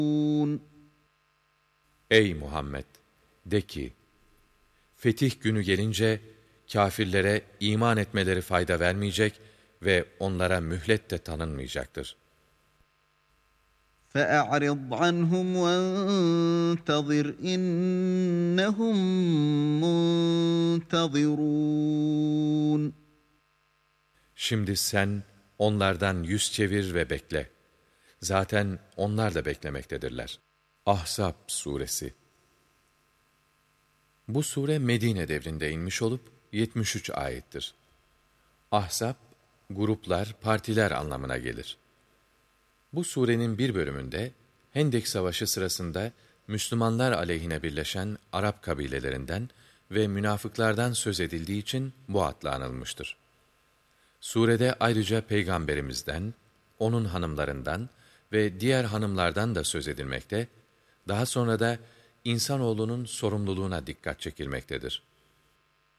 Ey Muhammed! De ki, fetih günü gelince, kâfirlere iman etmeleri fayda vermeyecek ve onlara mühlet de tanınmayacaktır. فَأَعْرِضْ عَنْهُمْ وَانْتَظِرْ إِنَّهُمْ مُنْتَظِرُونَ. Şimdi sen onlardan yüz çevir ve bekle. Zaten onlar da beklemektedirler. Ahzab suresi. Bu sure Medine devrinde inmiş olup 73 ayettir. Ahzab, gruplar, partiler anlamına gelir. Bu surenin bir bölümünde Hendek Savaşı sırasında Müslümanlar aleyhine birleşen Arap kabilelerinden ve münafıklardan söz edildiği için bu adla anılmıştır. Surede ayrıca Peygamberimizden, onun hanımlarından ve diğer hanımlardan da söz edilmekte, daha sonra da insanoğlunun sorumluluğuna dikkat çekilmektedir.